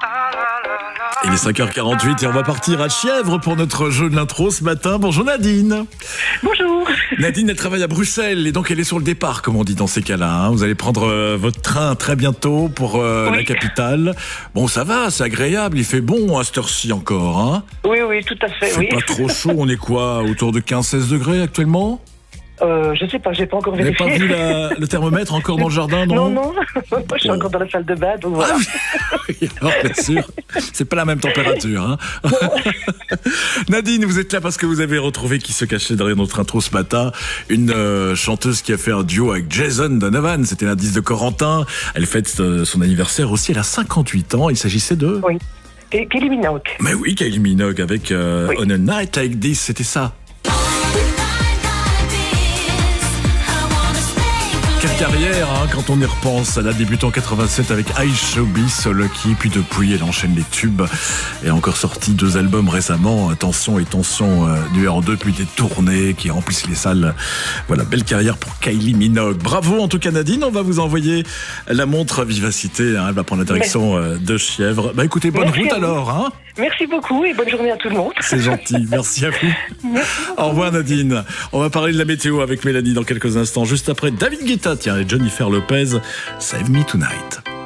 Il est 5h48 et on va partir à Chièvre pour notre jeu de l'intro ce matin. Bonjour Nadine. Bonjour. Nadine, elle travaille à Bruxelles et donc elle est sur le départ, comme on dit dans ces cas-là. Hein. Vous allez prendre votre train très bientôt pour la capitale. Bon, ça va, c'est agréable, il fait bon à cette heure-ci encore. Hein. Oui, tout à fait. C'est pas trop chaud, on est quoi, autour de 15-16 degrés actuellement? Je sais pas, j'ai pas encore Vous n'avez vérifié. pas vu le thermomètre encore dans le jardin, non? Non. Je suis encore dans la salle de bain, donc voilà. Alors, bien sûr, c'est pas la même température. Hein. Nadine, vous êtes là parce que vous avez retrouvé qui se cachait derrière notre intro ce matin. Une chanteuse qui a fait un duo avec Jason Donovan. C'était l'indice de Corentin. Elle fête son anniversaire aussi. Elle a 58 ans. Il s'agissait de... Oui. Et Kylie Minogue. Mais oui, Kylie Minogue avec On a Night Like This. C'était ça. Quelle carrière, hein, quand on y repense. Elle a débuté en 87 avec I Showbiz, Lucky, puis depuis elle enchaîne les tubes et a encore sorti 2 albums récemment, Tension et Tension numéro 2, puis des tournées qui remplissent les salles. Voilà, belle carrière pour Kylie Minogue. Bravo en tout cas Nadine, on va vous envoyer la montre Vivacité, hein, elle va prendre la direction de Chièvre. Bah écoutez, bonne route alors. Hein. Merci beaucoup et bonne journée à tout le monde. C'est gentil, merci à vous. Merci. Au revoir Nadine. On va parler de la météo avec Mélanie dans quelques instants, juste après David Guetta, tiens, et Jennifer Lopez, Save Me Tonight.